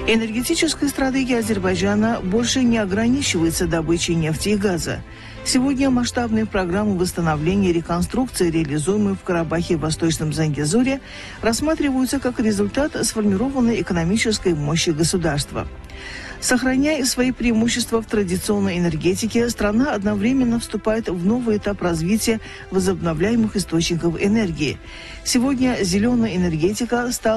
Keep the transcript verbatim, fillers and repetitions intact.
Энергетическая стратегия Азербайджана больше не ограничивается добычей нефти и газа. Сегодня масштабные программы восстановления и реконструкции, реализуемые в Карабахе и Восточном Зангезуре, рассматриваются как результат сформированной экономической мощи государства. Сохраняя свои преимущества в традиционной энергетике, страна одновременно вступает в новый этап развития возобновляемых источников энергии. Сегодня зеленая энергетика стала